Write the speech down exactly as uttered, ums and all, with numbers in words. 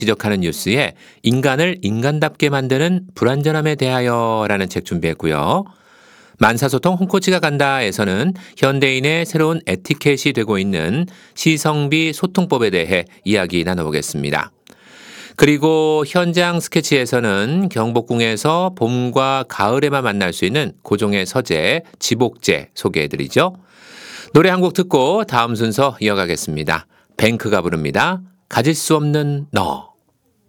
지적하는 뉴스에 인간을 인간답게 만드는 불완전함에 대하여라는 책 준비했고요. 만사소통 홍코치가 간다에서는 현대인의 새로운 에티켓이 되고 있는 시성비 소통법에 대해 이야기 나눠보겠습니다. 그리고 현장 스케치에서는 경복궁에서 봄과 가을에만 만날 수 있는 고종의 서재, 지복제 소개해드리죠. 노래 한 곡 듣고 다음 순서 이어가겠습니다. 뱅크가 부릅니다. 가질 수 없는 너.